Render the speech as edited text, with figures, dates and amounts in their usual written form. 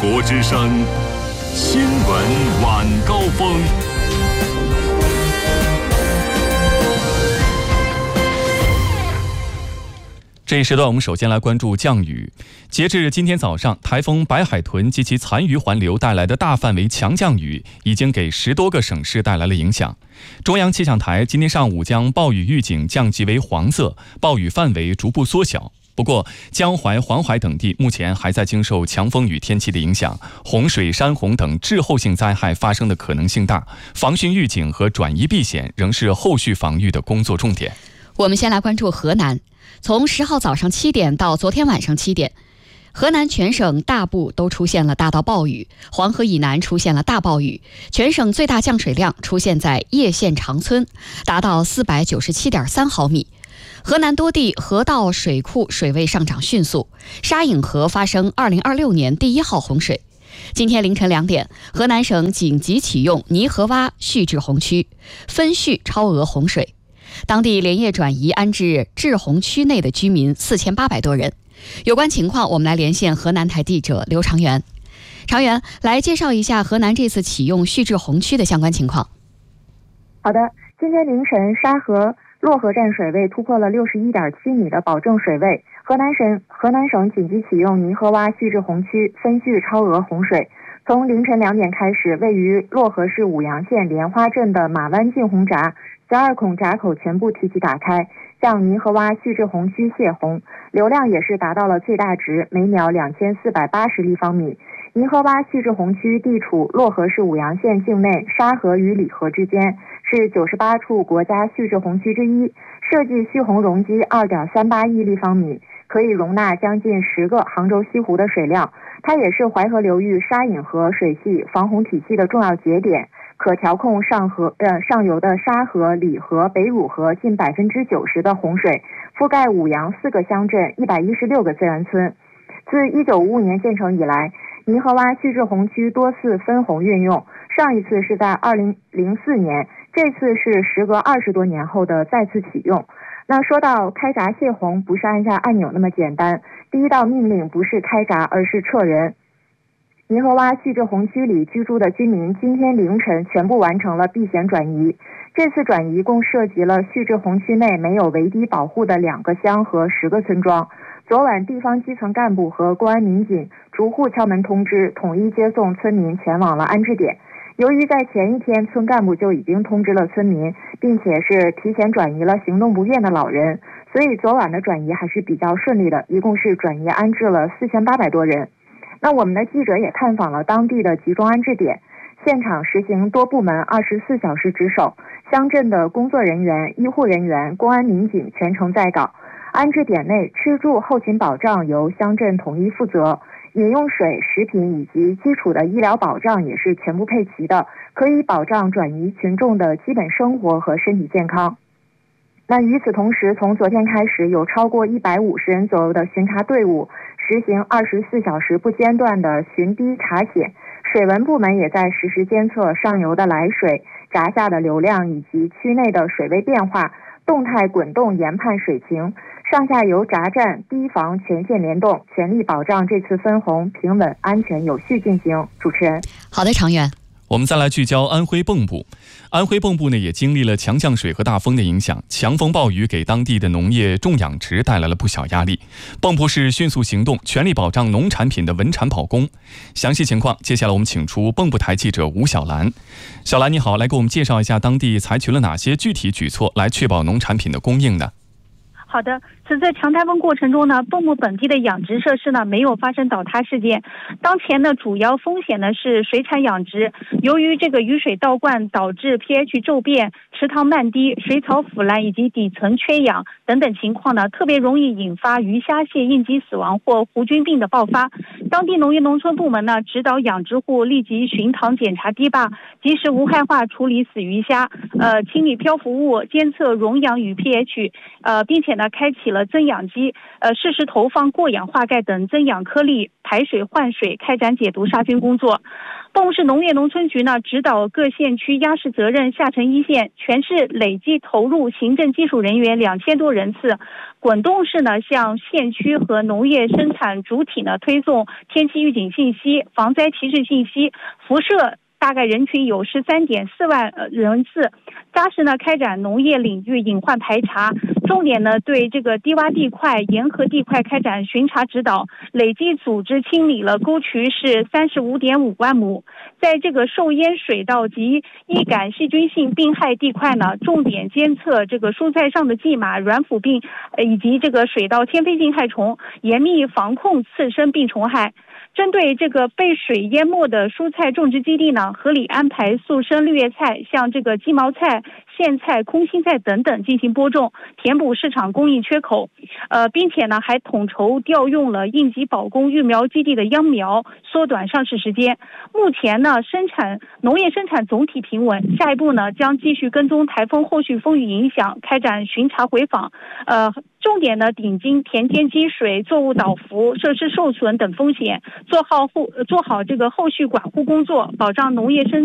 国之声新闻晚高峰。这一时段，我们首先来关注降雨。截至今天早上，台风白海豚及其残余环流带来的大范围强降雨，已经给10多个省市带来了影响。中央气象台今天上午将暴雨预警降级为黄色，暴雨范围逐步缩小。不过，江淮、黄淮等地目前还在经受强风雨天气的影响，洪水、山洪等滞后性灾害发生的可能性大，防汛预警和转移避险仍是后续防御的工作重点。 我们先来关注河南。从10号早上7点到昨天晚上7点，河南全省大部都出现了大到暴雨，黄河以南出现了大暴雨，全省最大降水量出现在叶县长村，达到497.3毫米。河南多地河道水库水位上涨迅速，沙颍河发生2026年第1号洪水。今天凌晨2点，河南省紧急启用泥河洼蓄滞洪区，分蓄超额洪水。当地连夜转移安置滞洪区内的居民4800多人。有关情况，我们来连线河南台记者刘长元。长元，来介绍一下河南这次启用蓄滞洪区的相关情况。 好的，今天凌晨沙河洛河站水位突破了61.7米的保证水位，河南省紧急启用泥河洼蓄滞洪区，分蓄超额洪水。从凌晨2点开始，位于漯河市舞阳县莲花镇的马湾进洪闸12孔闸口全部提起打开，向泥河洼蓄滞洪区泄洪，流量也是达到了最大值，每秒2480立方米。泥河洼蓄滞洪区地处漯河市舞阳县境内沙河与里河之间，是98处国家蓄滞洪区之一，设计蓄洪容积2.38亿立方米，可以容纳将近10个杭州西湖的水量。它也是淮河流域沙颍河水系防洪体系的重要节点，可调控上游的沙河、里河、北汝河近90%的洪水，覆盖舞阳4个乡镇、116个自然村。自1955年建成以来，泥河洼蓄滞洪区多次分洪运用，上一次是在2004年，这次是时隔20多年后的再次启用。那说到开闸泄洪，不是按下按钮那么简单，第一道命令不是开闸，而是撤人。泥河洼蓄滞洪区里居住的居民今天凌晨全部完成了避险转移。这次转移共涉及了蓄滞洪区内没有围堤保护的2个乡和10个村庄。昨晚地方基层干部和公安民警逐户敲门通知，统一接送村民前往了安置点。由于在前一天村干部就已经通知了村民，并且是提前转移了行动不便的老人，所以昨晚的转移还是比较顺利的，一共是转移安置了4800多人。那我们的记者也探访了当地的集中安置点，现场实行多部门24小时值守，乡镇的工作人员、医护人员、公安民警全程在岗。安置点内吃住后勤保障由乡镇统一负责，饮用水、食品以及基础的医疗保障也是全部配齐的，可以保障转移群众的基本生活和身体健康。那与此同时，从昨天开始，有超过150人左右的巡查队伍实行24小时不间断的巡堤查险，水文部门也在实时监测上游的来水、闸下的流量以及区内的水位变化，动态滚动研判水情。上下游闸站堤防全线联动，全力保障这次分洪平稳、安全、有序进行。主持人， 好的，长远。 我们再来聚焦安徽蚌埠。安徽蚌埠呢也经历了强降水和大风的影响，强风暴雨给当地的农业种养殖带来了不小压力。蚌埠市迅速行动，全力保障农产品的稳产保供。详细情况，接下来我们请出蚌埠台记者吴小兰。小兰你好，来给我们介绍一下当地采取了哪些具体举措来确保农产品的供应呢？ 好的，此次强台风过程中呢，蚌埠本地的养殖设施呢没有发生倒塌事件。当前的主要风险呢是水产养殖，由于这个雨水倒灌导致 pH 骤变、池塘漫滴、水草腐烂以及底层缺氧等等情况呢，特别容易引发鱼虾蟹应激死亡或弧菌病的爆发。当地农业农村部门呢指导养殖户立即巡塘检查堤坝，及时无害化处理死鱼虾，清理漂浮物，监测溶氧与 pH，并且呢呢开启了增氧机，适时投放过氧化钙等增氧颗粒，排水换水，开展解毒杀菌工作。蚌埠市农业农村局呢指导各县区压实责任，下沉一线，全市累计投入行政技术人员2000多人次。滚动式呢向县区和农业生产主体呢推送天气预警信息、防灾提示信息，辐射大概人群有13.4万人次，扎实呢开展农业领域隐患排查，重点呢对这个低洼地块、沿河地块开展巡查指导，累计组织清理了沟渠是35.5万亩。在这个受淹水稻及易感细菌性病害地块呢，重点监测这个蔬菜上的蓟马、软腐病以及这个水稻天飞性害虫，严密防控次生病虫害。针对这个被水淹没的蔬菜种植基地呢，合理安排速生绿叶菜，像这个鸡毛菜、苋菜、空心菜等等进行播种，填补市场供应缺口。并且呢，还统筹调用了应急保供育苗基地的秧苗，缩短上市时间。目前呢，农业生产总体平稳。下一步呢，将继续跟踪台风后续风雨影响，开展巡查回访。重点呢，顶经田间积水、作物倒伏、设施受损等风险，做好这个后续管护工作，保障农业生